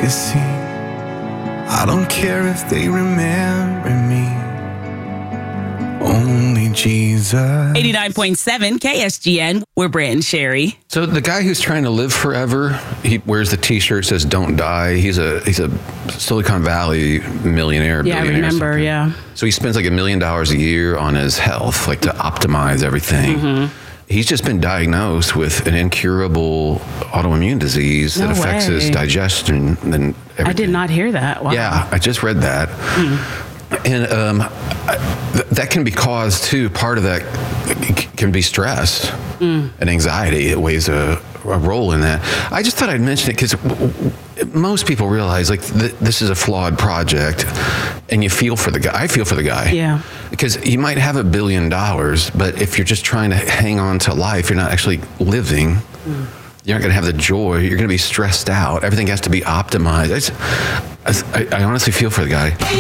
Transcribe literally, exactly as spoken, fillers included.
legacy. I don't care if they remember me. Only Jesus. eighty-nine point seven K S G N. We're Brant and Sherry. So the guy who's trying to live forever, he wears the T-shirt that says "Don't die." He's a he's a Silicon Valley millionaire. Yeah, I billionaire or remember. something. Yeah. So he spends like a million dollars a year on his health, like to optimize everything. Mm-hmm. He's just been diagnosed with an incurable autoimmune disease No that affects way. his digestion and everything. I did not hear that. Wow. Yeah, I just read that. Mm. And um, I, th- that can be caused too. Part of that c- can be stress Mm. and anxiety. It weighs a, a role in that. I just thought I'd mention it because w- w- most people realize like th- this is a flawed project, and you feel for the guy. I feel for the guy. Yeah. Because you might have a billion dollars, but if you're just trying to hang on to life, you're not actually living. Mm. You're not going to have the joy. You're going to be stressed out. Everything has to be optimized. I, just, I, I honestly feel for the guy.